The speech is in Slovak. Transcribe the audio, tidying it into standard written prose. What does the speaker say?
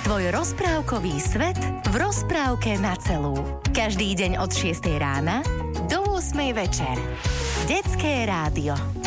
Tvoj rozprávkový svet v rozprávke na celú. Každý deň od 6 rána do 8 večer. Detské rádio.